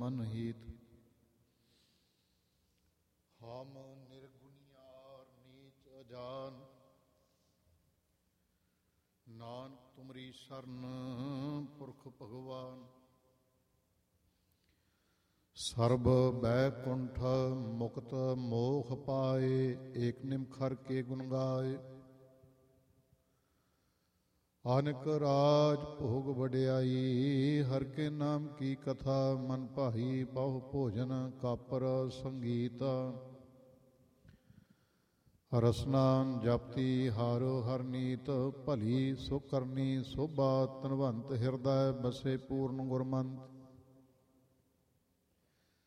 ਮਨ ਹੀਤ। ਹਮ ਨਿਰਗੁਣਿਆਰ ਨੀਚ ਅਜਾਨ, ਨਾਨਕ ਤੁਮਰੀ ਸ਼ਰਨ ਪੁਰਖ ਭਗਵਾਨ। ਸਰਬ ਬੈਕੁੰਠ ਮੁਕਤ ਮੋਖ ਪਾਏ, ਏਕ ਨਿਮਖਰ ਕੇ ਗੁਣ ਗਾਏ। ਅਨਕ ਰਾਜ ਭੋਗ ਵਡਿਆਈ, ਹਰ ਕੇ ਨਾਮ ਕੀ ਕਥਾ ਮਨ ਭਾਈ। ਬਹੁ ਭੋਜਨ ਕਾਪਰ ਸੰਗੀਤ, ਰਸਨਾ ਜਪਤੀ ਹਾਰੋ ਹਰ ਨੀਤ। ਭਲੀ ਸੁ ਕਰਨੀ ਸੋਭਾ ਧਨਵੰਤ, ਹਿਰਦੈ ਬਸੇ ਪੂਰਨ ਗੁਰਮੰਤ।